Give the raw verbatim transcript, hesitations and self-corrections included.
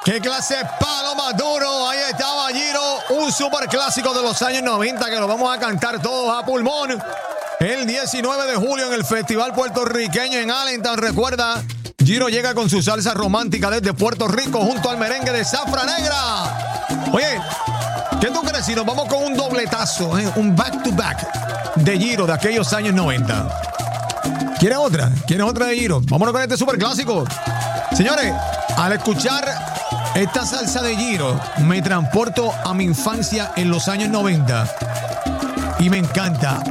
¡Qué clase de palo más duro! Ahí estaba Giro, un super clásico de los años noventa que lo vamos a cantar todos a pulmón. El diecinueve de julio en el Festival Puertorriqueño en Allentown. Recuerda, Giro llega con su salsa romántica desde Puerto Rico junto al merengue de Zafra Negra. Oye, ¿qué tú crees si nos vamos con un dobletazo, eh? un back to back de Giro de aquellos años noventa? ¿Quieres otra? ¿Quieres otra de Giro? Vámonos con este super clásico. Señores, al escuchar esta salsa de Giro, me transporto a mi infancia en los años noventa y me encanta.